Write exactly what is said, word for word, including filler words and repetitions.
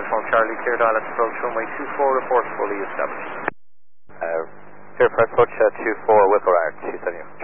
Telephone Charlie, clear dial at approach runway two four, report fully established. Uh, clear for approach uh, two four, Whipple Arch, two seven.